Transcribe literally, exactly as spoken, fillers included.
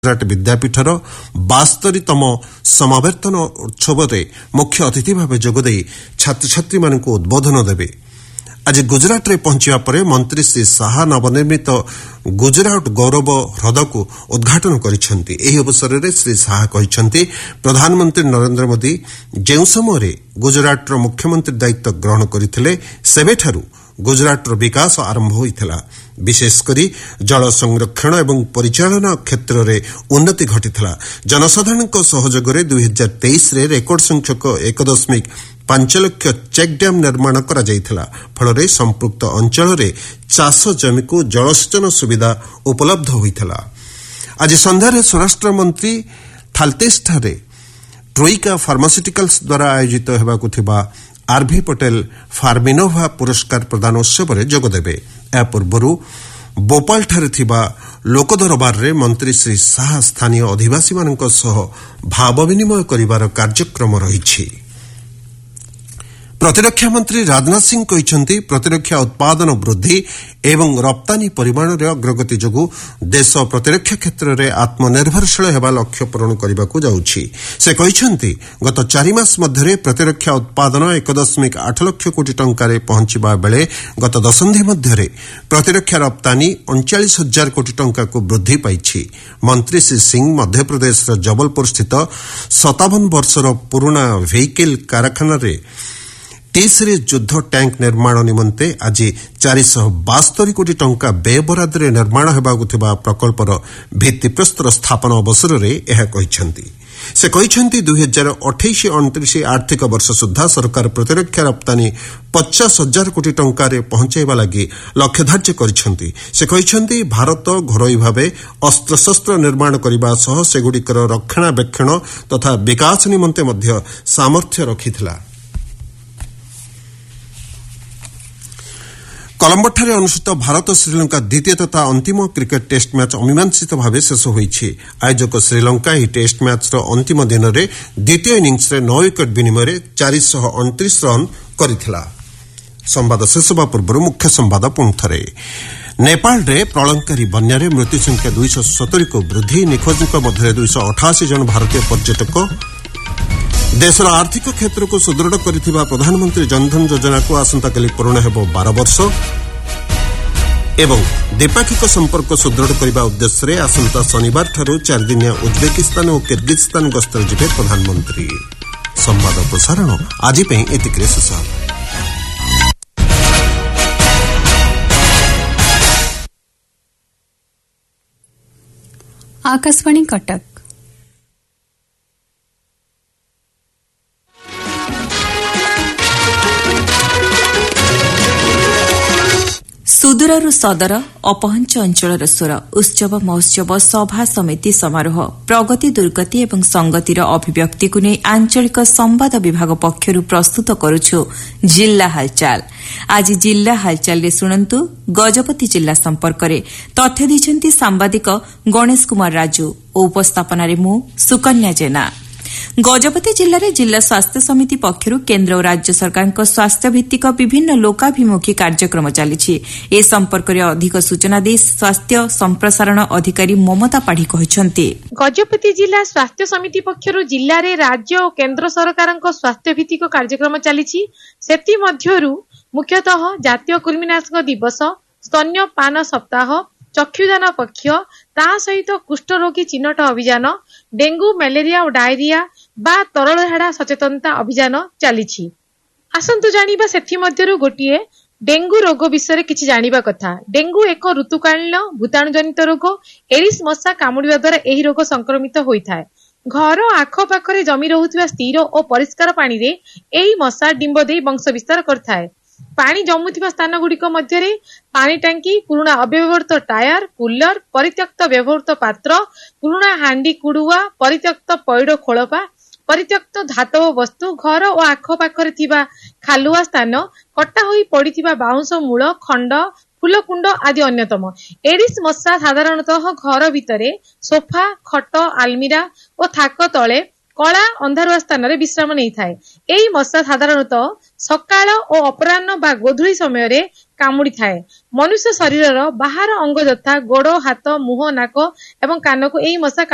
गुजरात विद्यापीठर बास्तरीतम समावर्तन उत्सव मुख्य अतिथि भाव जोगदे छात्र छात्री मानक उद्बोधन देवे। आज गुजरात रे पहुंचा पर मंत्री श्री शाह नवनिर्मित गुजरात गौरव ह्रद को उद्घाटन करिसेंती। एही अवसर में श्री शाह कहिसेंती प्रधानमंत्री नरेंद्र मोदी जेउ समय गुजरात मुख्यमंत्री दायित्व ग्रहण करथिले सेबेठारु गुजरात विकास आरंभ होइथिला। विशेषकरी जल संरक्षण एवं परिचालन क्षेत्र में उन्नति घटिथिला। जनसाधारण सहयोग में दुई हजार तेईस रे रेकर्ड संख्यक एक दशमिक पांच लक्ष चेक डैम निर्माण करा जाइथिला। फल संपृक्त अंचल में चाष जमी को जलसेचन सुविधा उपलब्ध होइथिला। आज संध्यारे स्वराष्ट्र मंत्री थालतेजठारे ट्रोइका फार्मास्यूटिकल्स द्वारा आयोजित हेबाकु थिबा आरभी पटेल फार्मिनोभा पुरस्कार प्रदान उत्सव में जोगदेवे। या पूर्व भोपाल थिबा लोकदरबार रे मंत्री श्री शाह स्थानीय अधिवासी मानक सह भाव विनिमय करिवार कार्यक्रम रहिछि। प्रतिरक्षा मंत्री राजनाथ सिंह कहिसेंती प्रतिरक्षा उत्पादन वृद्धि एवं रप्तानी परिमाण रे अग्रगति जोगु देश प्रतिरक्षा क्षेत्र में आत्मनिर्भरशील हेबा लक्ष्य पूरण करबाकू जाउछि। से कहिसेंती गत चारि मास मध्यरे प्रतिरक्षा उत्पादन एक दशमिक आठ लक्ष कोटी टंकारे पहुंचबा बेले गत दशंधि मध्यरे प्रतिरक्षा रप्तानी उनचालीस हजार कोटी टंका को वृद्धि पाइछि। मंत्री श्री सिंह मध्यप्रदेश जबलपुर स्थित सत्तावन वर्षर पुराना व्हीकल कारखाना रे टी सीरीज युद्ध टैंक निर्माण निमंते आज चार सौ बास्तरी कोटी टंका व्यय बराद निर्माण हेबाकु थिबा प्रकल्पर भित्तिप्रस्तर स्थापन अवसर में यह कहिसेंती। से कहिसेंती दुई हजार अठाईस अणतीस आर्थिक वर्ष सुधा सरकार प्रतिरक्षा रप्तानी पचास हजार कोटी टंकार पहुंचाइबा लगी लक्ष्य धार्य करिसेंती। से कहिसेंती भारत घरोई भावे अस्त्रशस्त्र निर्माण करने सह सेगुड़िकर रक्षणाबेक्षण तथा विकास निमंते मध्य सामर्थ्य रखिथिला। कोलंबोଠାରେ अनुष्ठित भारत श्रीलंका द्वितीय तथा अंतिम क्रिकेट टेस्ट मैच अमीमांसित भाव शेष होइछि। आयोजक श्रीलंका ही टेस्ट मैच अंतिम दिन में द्वितीय इनिंग्स नौ विकेट विनिमय चार सौ अणतीस रन करिथिला। संवाद शेष होगा पूर्व मुख्य संवाद पुणी थे। नेपाल रे प्रलयंकारी बन्यारे मृत्यु संख्या दुई सौ सतुरी को वृद्धि। निखोजों मध्य दुई सौ अठाशी जन भारतीय पर्यटक। देशर आर्थिक क्षेत्र को सुदृढ़ करिथिबा प्रधानमंत्री जनधन योजना को आसंताकाली पूर्ण हेबो बारह वर्ष एवं द्विपाक्षिक संपर्क सुदृढ़ करने उद्देश्य रे आसंता शनिवार ठारू चार दिनिया उज्बेकिस्तान और किर्गिस्तान गस्तर जिबे प्रधानमंत्री। संवाद प्रसारण आज पे एतिकरे शेष। आकाशवाणी कटक। सुदूरରୁ ସଦର ଅପହଞ୍ଚ ଅଞ୍ଚଳର ସ୍ୱର ଉତ୍ସବ ମହୋତ୍ସବ ସଭା ସମିତି ସମାରୋହ ପ୍ରଗତି ଦୁର୍ଗତି ଏବଂ ସଂଗତିର ଅଭିବ୍ୟକ୍ତିକୁ ନେଇ ଆଞ୍ଚଳିକ ସମ୍ବାଦ ବିଭାଗ ପକ୍ଷରୁ ପ୍ରସ୍ତୁତ କରୁଛୁ ଜିଲ୍ଲା ହାଲଚାଲ। ଆଜି ଜିଲ୍ଲା ହାଲଚାଲରେ ଶୁଣନ୍ତୁ ଗଜପତି ଜିଲ୍ଲା ସମ୍ପର୍କରେ ତଥ୍ୟ ଦେଇଛନ୍ତି ସାମ୍ବାଦିକ ଗଣେଶ କୁମାର ରାଜୁ ଓ ଉପସ୍ଥାପନାରେ ମୁଁ ସୁକନ୍ୟା ଜେନା। ଗଜପତି ଜିଲ୍ଲାରେ ଜିଲ୍ଲା ସ୍ୱାସ୍ଥ୍ୟ ସମିତି ପକ୍ଷରୁ କେନ୍ଦ୍ର ଓ ରାଜ୍ୟ ସରକାରଙ୍କ ସ୍ୱାସ୍ଥ୍ୟଭିତ୍ତିକ ବିଭିନ୍ନ ଲୋକାଭିମୁଖୀ କାର୍ଯ୍ୟକ୍ରମ ଚାଲିଛି। ଏ ସମ୍ପର୍କରେ ଅଧିକ ସୂଚନା ଦେଇ ସ୍ୱାସ୍ଥ୍ୟ ସମ୍ପ୍ରସାରଣ ଅଧିକାରୀ ମମତା ପାଢ଼ୀ କହିଛନ୍ତି, ଗଜପତି ଜିଲ୍ଲା ସ୍ୱାସ୍ଥ୍ୟ ସମିତି ପକ୍ଷରୁ ଜିଲ୍ଲାରେ ରାଜ୍ୟ ଓ କେନ୍ଦ୍ର ସରକାରଙ୍କ ସ୍ୱାସ୍ଥ୍ୟଭିତ୍ତିକ କାର୍ଯ୍ୟକ୍ରମ ଚାଲିଛି। ସେଥିମଧ୍ୟରୁ ମୁଖ୍ୟତଃ ଜାତୀୟ କୃମିନାଶକ ଦିବସ, ସ୍ତନ୍ୟପାନ ସପ୍ତାହ, ଚକ୍ଷୁଦାନ ପକ୍ଷ, ତା ସହିତ କୁଷ୍ଠରୋଗୀ ଚିହ୍ନଟ ଅଭିଯାନ, ଡେଙ୍ଗୁ, ମ୍ୟାଲେରିଆ ଓ ଡାଇରିଆ ବା ତରଳ ଝାଡା ସଚେତନତା ଅଭିଯାନ ଚାଲିଛି। ଆସନ୍ତୁ ଜାଣିବା ସେଥିମଧ୍ୟରୁ ଗୋଟିଏ ଡେଙ୍ଗୁ ରୋଗ ବିଷୟରେ କିଛି ଜାଣିବା କଥା। ଡେଙ୍ଗୁ ଏକ ଋତୁକାଳୀନ ଭୂତାଣୁ ଜନିତ ରୋଗ। ଏଡିସ୍ ମଶା କାମୁଡିବା ଦ୍ୱାରା ଏହି ରୋଗ ସଂକ୍ରମିତ ହୋଇଥାଏ। ଘର ଆଖପାଖରେ ଜମି ରହୁଥିବା ସ୍ଥିର ଓ ପରିଷ୍କାର ପାଣିରେ ଏହି ମଶା ଡିମ୍ବ ଦେଇ ବଂଶ ବିସ୍ତାର କରିଥାଏ। ପାଣି ଜମୁଥିବା ସ୍ଥାନ ଗୁଡିକ ମଧ୍ୟରେ ପାଣି ଟାଙ୍କି, ପୁରୁଣା ଅବ୍ୟବହୃତ ଟାୟାର, କୁଲର, ପରିତ୍ୟକ୍ତ ବ୍ୟବହୃତ ପାତ୍ର, ପୁରୁଣା ହାଣ୍ଡି କୁଡୁଆ, ପରିତ୍ୟକ୍ତ ପଇଡ ଖୋଳପା, ପରିତ୍ୟକ୍ତ ଧାତବ ବସ୍ତୁ, ଘର ଓ ଆଖପାଖରେ ଥିବା ଖାଲୁଆ ସ୍ଥାନ, କଟା ହୋଇ ପଡିଥିବା ବାଉଁଶ ମୂଳ, ଖଣ୍ଡ, ଫୁଲକୁଣ୍ଡ ଆଦି ଅନ୍ୟତମ। ଏଡିସ୍ ମଶା ସାଧାରଣତଃ ଘର ଭିତରେ ସୋଫା, ଖଟ, ଆଲମିରା ଓ ଥାକ ତଳେ କଳା ଅନ୍ଧାରୁଆ ସ୍ଥାନରେ ବିଶ୍ରାମ ନେଇଥାଏ। ଏହି ମଶା ସାଧାରଣତଃ ସକାଳ ଓ ଅପରାହ୍ନ ବା ଗୋଧୂଳି ସମୟରେ କାମୁଡିଥାଏ। ମନୁଷ୍ୟ ଶରୀରର ବାହାର ଅଙ୍ଗ ଯଥା ଗୋଡ, ହାତ, ମୁହଁ, ନାକ ଏବଂ କାନକୁ ଏହି ମଶା